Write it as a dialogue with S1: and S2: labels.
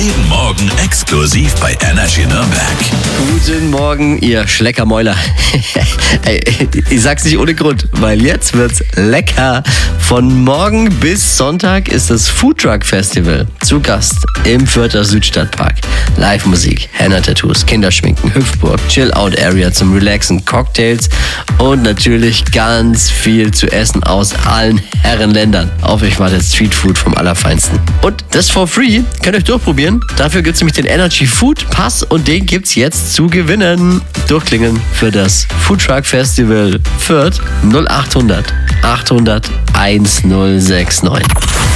S1: Jeden Morgen exklusiv bei Energy Nürnberg.
S2: Guten Morgen, ihr Schleckermäuler. Ey, ich sag's nicht ohne Grund, weil jetzt wird's lecker. Von morgen bis Sonntag ist das Foodtruck Festival zu Gast im Fürther Südstadtpark. Live-Musik, Henna-Tattoos, Kinderschminken, Hüpfburg, Chill-Out-Area zum Relaxen, Cocktails und natürlich ganz viel zu essen aus allen Herrenländern. Auf euch wartet Streetfood vom Allerfeinsten. Und das for free, könnt ihr euch durchprobieren. Dafür gibt's nämlich den Energy Food Pass und den gibt's jetzt zu gewinnen. Durchklingen für das Foodtruck Festival Fürth 0800 800 1069.